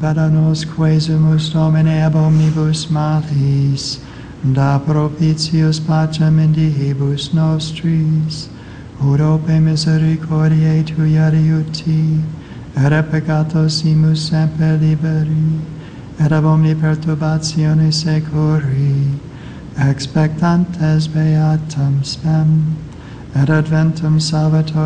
Libera nos quesumus Domine ab omnibus malis, da propitius pacem in diebus nostris, ut ope misericordiae Tuia adiuti, et peccatos imus semper liberi, et ab omni perturbatione securi, expectantes beatam spem, et adventum Salvator